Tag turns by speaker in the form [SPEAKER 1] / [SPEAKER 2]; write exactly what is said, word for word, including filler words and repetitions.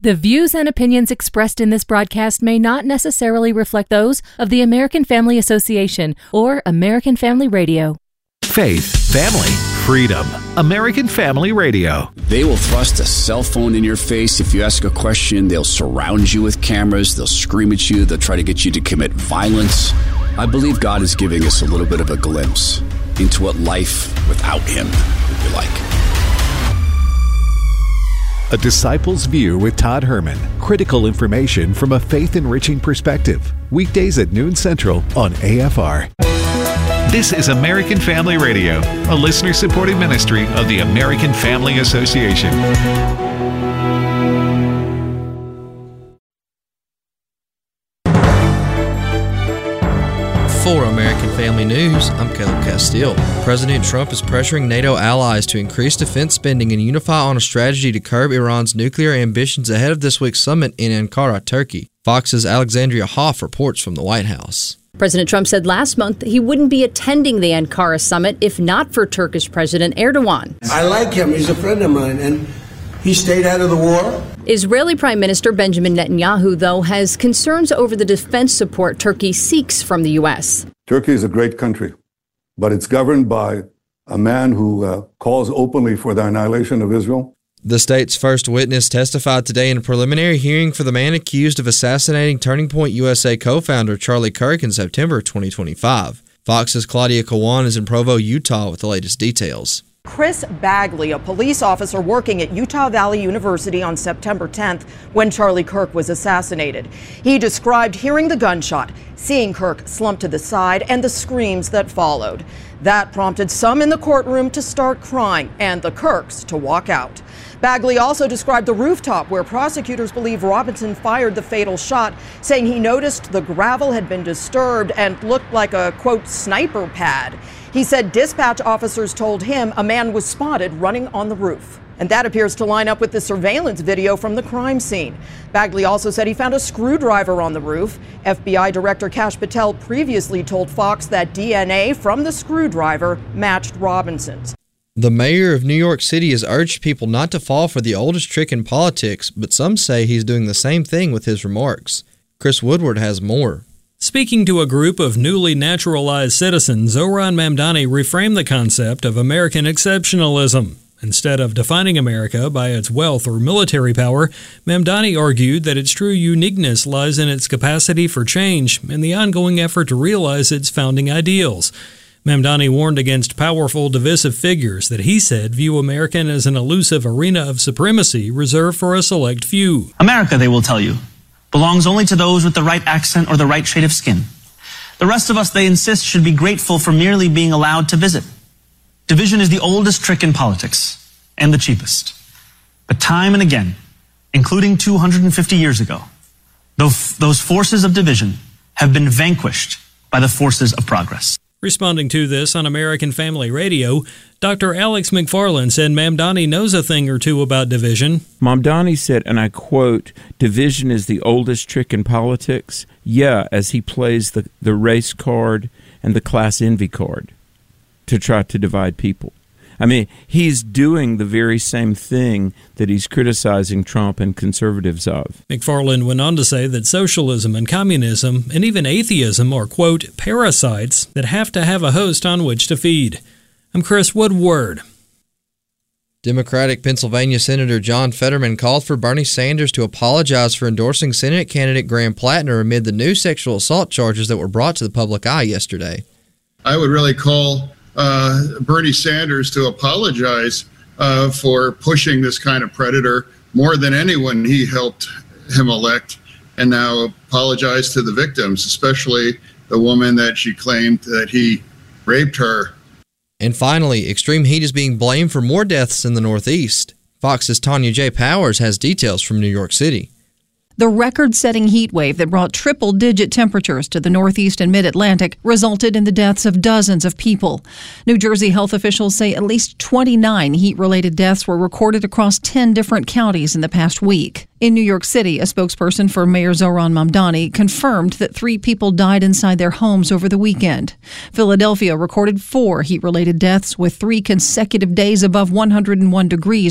[SPEAKER 1] The views and opinions expressed in this broadcast may not necessarily reflect those of the American Family Association or American Family Radio.
[SPEAKER 2] Faith, family, freedom. American Family Radio.
[SPEAKER 3] They will thrust a cell phone in your face. If you ask a question, they'll surround you with cameras. They'll scream at you. They'll try to get you to commit violence. I believe God is giving us a little bit of a glimpse into what life without Him would be like.
[SPEAKER 2] A Disciple's View with Todd Herman. Critical information from a faith-enriching perspective. Weekdays at noon Central on A F R. This is American Family Radio, a listener-supported ministry of the American Family Association.
[SPEAKER 4] For American Family News, I'm Caleb Castile. President Trump is pressuring NATO allies to increase defense spending and unify on a strategy to curb Iran's nuclear ambitions ahead of this week's summit in Ankara, Turkey. Fox's Alexandria Hoff reports from the White House.
[SPEAKER 5] President Trump said last month that he wouldn't be attending the Ankara summit if not for Turkish President Erdogan.
[SPEAKER 6] I like him. He's a friend of mine, and he stayed out of the war.
[SPEAKER 5] Israeli Prime Minister Benjamin Netanyahu, though, has concerns over the defense support Turkey seeks from the U S.
[SPEAKER 7] Turkey is a great country, but it's governed by a man who uh, calls openly for the annihilation of Israel.
[SPEAKER 4] The state's first witness testified today in a preliminary hearing for the man accused of assassinating Turning Point U S A co-founder Charlie Kirk in September twenty twenty-five. Fox's Claudia Kawan is in Provo, Utah with the latest details.
[SPEAKER 8] Chris Bagley, a police officer working at Utah Valley University on September tenth when Charlie Kirk was assassinated. He described hearing the gunshot, seeing Kirk slump to the side, and the screams that followed. That prompted some in the courtroom to start crying and the Kirks to walk out. Bagley also described the rooftop where prosecutors believe Robinson fired the fatal shot, saying he noticed the gravel had been disturbed and looked like a, quote, sniper pad. He said dispatch officers told him a man was spotted running on the roof. And that appears to line up with the surveillance video from the crime scene. Bagley also said he found a screwdriver on the roof. F B I Director Kash Patel previously told Fox that D N A from the screwdriver matched Robinson's.
[SPEAKER 4] The mayor of New York City has urged people not to fall for the oldest trick in politics, but some say he's doing the same thing with his remarks. Chris Woodward has more.
[SPEAKER 9] Speaking to a group of newly naturalized citizens, Zohran Mamdani reframed the concept of American exceptionalism. Instead of defining America by its wealth or military power, Mamdani argued that its true uniqueness lies in its capacity for change and the ongoing effort to realize its founding ideals. Mamdani warned against powerful, divisive figures that he said view America as an elusive arena of supremacy reserved for a select few.
[SPEAKER 10] America, they will tell you, belongs only to those with the right accent or the right shade of skin. The rest of us, they insist, should be grateful for merely being allowed to visit. Division is the oldest trick in politics, and the cheapest. But time and again, including two hundred fifty years ago, those forces of division have been vanquished by the forces of progress.
[SPEAKER 9] Responding to this on American Family Radio, Doctor Alex McFarland said Mamdani knows a thing or two about division.
[SPEAKER 11] Mamdani said, and I quote, "Division is the oldest trick in politics." Yeah, as he plays the, the race card and the class envy card to try to divide people. I mean, he's doing the very same thing that he's criticizing Trump and conservatives of.
[SPEAKER 9] McFarland went on to say that socialism and communism and even atheism are, quote, parasites that have to have a host on which to feed. I'm Chris Woodward.
[SPEAKER 4] Democratic Pennsylvania Senator John Fetterman called for Bernie Sanders to apologize for endorsing Senate candidate Graham Plattner amid the new sexual assault charges that were brought to the public eye yesterday.
[SPEAKER 12] I would really call uh, Bernie Sanders to apologize uh, for pushing this kind of predator more than anyone he helped him elect, and now apologize to the victims, especially the woman that she claimed that he raped her.
[SPEAKER 4] And finally, extreme heat is being blamed for more deaths in the Northeast. Fox's Tanya J. Powers has details from New York City.
[SPEAKER 13] The record-setting heat wave that brought triple-digit temperatures to the Northeast and Mid-Atlantic resulted in the deaths of dozens of people. New Jersey health officials say at least twenty-nine heat-related deaths were recorded across ten different counties in the past week. In New York City, a spokesperson for Mayor Zohran Mamdani confirmed that three people died inside their homes over the weekend. Philadelphia recorded four heat-related deaths with three consecutive days above one hundred one degrees